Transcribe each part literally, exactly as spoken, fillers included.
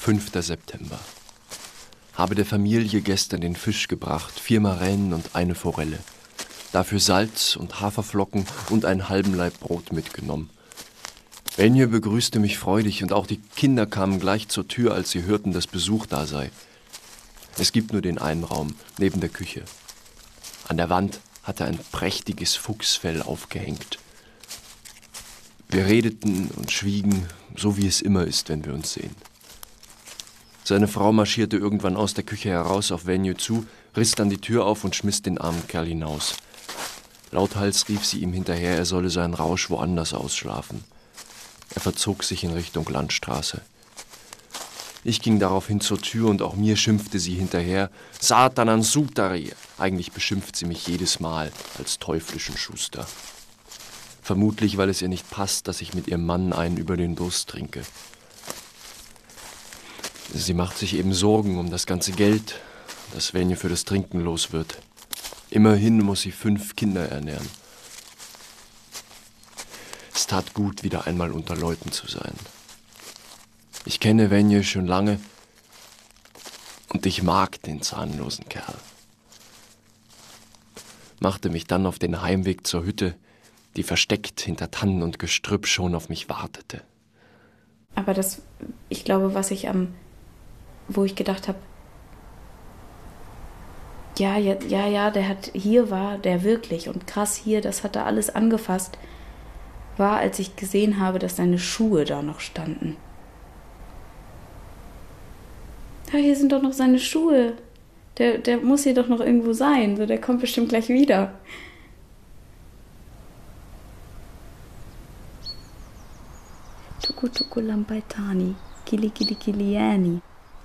fünfter September. Habe der Familie gestern den Fisch gebracht, vier Maränen und eine Forelle. Dafür Salz und Haferflocken und einen halben Laib Brot mitgenommen. Benje begrüßte mich freudig und auch die Kinder kamen gleich zur Tür, als sie hörten, dass Besuch da sei. Es gibt nur den einen Raum, neben der Küche. An der Wand hatte ein prächtiges Fuchsfell aufgehängt. Wir redeten und schwiegen, so wie es immer ist, wenn wir uns sehen. Seine Frau marschierte irgendwann aus der Küche heraus auf Benje zu, riss dann die Tür auf und schmiss den armen Kerl hinaus. Lauthals rief sie ihm hinterher, er solle seinen Rausch woanders ausschlafen. Er verzog sich in Richtung Landstraße. Ich ging daraufhin zur Tür und auch mir schimpfte sie hinterher, Satan an Sutari. Eigentlich beschimpft sie mich jedes Mal als teuflischen Schuster. Vermutlich, weil es ihr nicht passt, dass ich mit ihrem Mann einen über den Durst trinke. Sie macht sich eben Sorgen um das ganze Geld, das Benje für das Trinken los wird. Immerhin muss sie fünf Kinder ernähren. Es tat gut, wieder einmal unter Leuten zu sein. Ich kenne Benje schon lange und ich mag den zahnlosen Kerl. Machte mich dann auf den Heimweg zur Hütte, die versteckt hinter Tannen und Gestrüpp schon auf mich wartete. Aber das, ich glaube, was ich am, wo ich gedacht habe, ja, ja, ja, ja, der hat, hier war der wirklich und krass hier, das hat er alles angefasst, war, als ich gesehen habe, dass seine Schuhe da noch standen. Ja, hier sind doch noch seine Schuhe. Der, der muss hier doch noch irgendwo sein. So, der kommt bestimmt gleich wieder. Tuku tuku lambaitani, kili kili kiliani.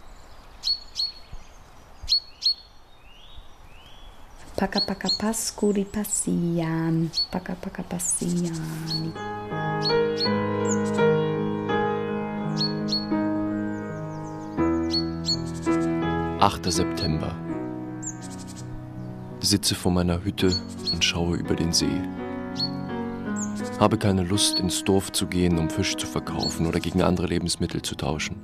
Paka paka paskuri passian, paka paka passiani. achter September. Sitze vor meiner Hütte und schaue über den See. Habe keine Lust, ins Dorf zu gehen, um Fisch zu verkaufen oder gegen andere Lebensmittel zu tauschen.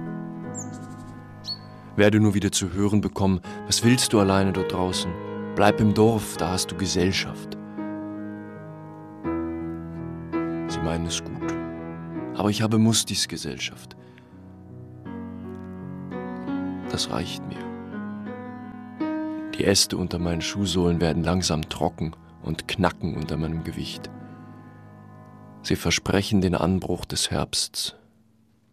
Werde nur wieder zu hören bekommen, was willst du alleine dort draußen? Bleib im Dorf, da hast du Gesellschaft. Sie meinen es gut, aber ich habe Mustis Gesellschaft. Das reicht mir. Die Äste unter meinen Schuhsohlen werden langsam trocken und knacken unter meinem Gewicht. Sie versprechen den Anbruch des Herbsts.